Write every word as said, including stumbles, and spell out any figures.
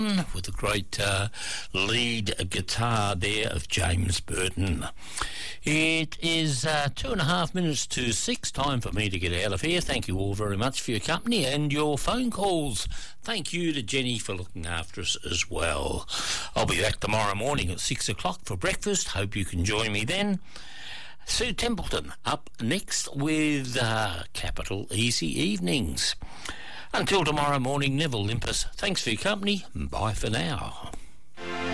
with a great uh, lead guitar there of James Burton. It is uh, two and a half minutes to six. Time for me to get out of here. Thank you all very much for your company and your phone calls. Thank you to Jenny for looking after us as well. I'll be back tomorrow morning at six o'clock for breakfast. Hope you can join me then. Sue Templeton up next with uh, Capital Easy Evenings. Until tomorrow morning, Neville Limpus, thanks for your company. Bye for now.